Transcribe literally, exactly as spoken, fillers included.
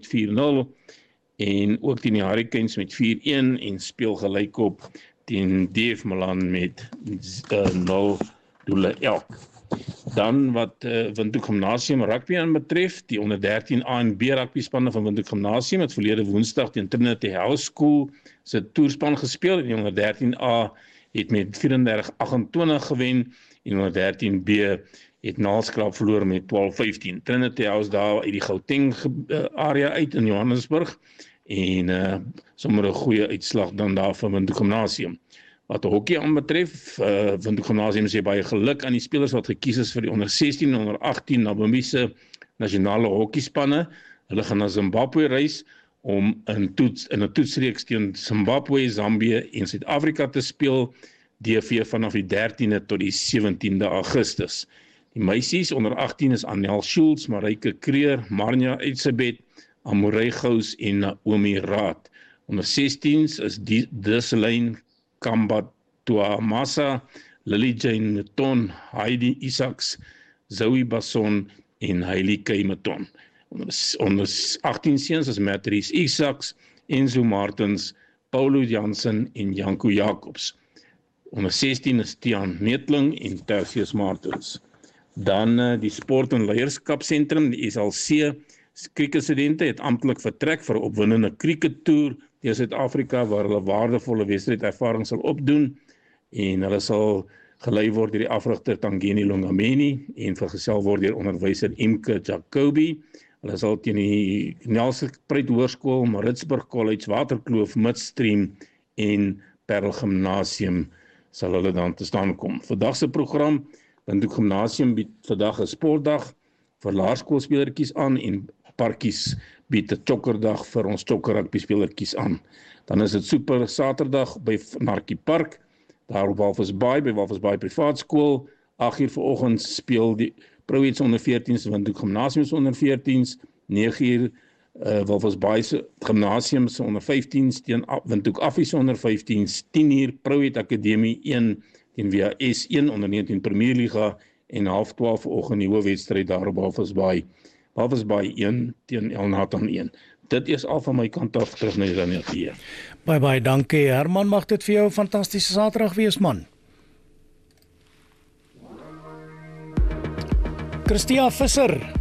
vier nul en ook teen die Hurricanes met vier een en speel gelyk op teen D F Milan met uh, nul doele elk. Dan wat uh, Windhoek Gimnasium rugby aan betref, die onder dertien A en B rugby spanne van Windhoek Gimnasium het verlede Woensdag teen Trinity House School se toerspan gespeel en die onder dertien A het met vyf drie agt twee gewen en onder dertien B het Naalskraap verloor met twaalf vyftien. Trinity House daar uit die Gauteng uh, area uit in Johannesburg en uh, sommer 'n goeie uitslag dan daar vir Windhoek Gimnasium. Wat hockey aanbetref, uh, Windhoek Gimnasium sê baie geluk aan die spelers wat gekies is vir die onder sestien en onder agtien Nabamisa nasionale hockeyspanne. Hulle gaan na Zimbabwe reis om in toets in 'n toetsreeks teen Zimbabwe, Zambië en Suid-Afrika te speel, D V vanaf die dertiende tot die sewentiende Augustus. Die meisies onder agtien is Anel Schultz, Mareike Kreer, Marnia Eitsebet, Amorey Gous en Naomi Raad. Onder sestiens is Disselyn Kamba Tuamasa, Lily Jane Meton, Heidi Isaacs, Zoe Basson en Hailey Kay Meton. Onder, onder agtien seuns is Matrice Isaacs, Enzo Martens, Paulo Jansen en Janko Jacobs. Onder sestien is Tiaan Netling en Tertius Martens. Dan uh, die Sport- en Leierskapsentrum, die S L C, krieketstudente het amptelik vertrek vir 'n opwindende kriekettoer deur Suid-Afrika waar hulle waardevolle wedstrydervaring sal opdoen en hulle sal gelei word deur die afrigter Tangeni Longameni en vergesel word deur onderwyser Imke Jacobi. Hulle sal teen die Nelspruit Hoërskool, Maritzburg College, Waterkloof, Midstream en Parel Gimnasium sal hulle dan te staan kom. Vandag se program, Windhoek Gimnasium bied vandag 'n sportdag vir laerskoolspelertjies aan en Parkies bied 'n chokkerdag vir ons chokker rugby spelertjies aan. Dan is dit super Saterdag by Narkie Park, daar op Walvisbaai by Walvisbaai Privaat Skool. agt uur vanoggend speel die Proets onder veertiens, Windhoek Gimnasium onder veertiens, nege uur uh, Walvisbaai se Gimnasium se onder vyftiens teen Windhoek Affies onder vyftiens, tien uur Proet Akademie een teen W A S een onder negentien Premierliga en half twaalf vanoggend die hoofwedstryd daar op Walvisbaai. Walvisbaai een teen El Nathan een. Dit is al van my kant af terug na die Ranier. Bye bye, dankie Herman, mag dit vir jou 'n fantastiese Saterdag wees man. Christia Visser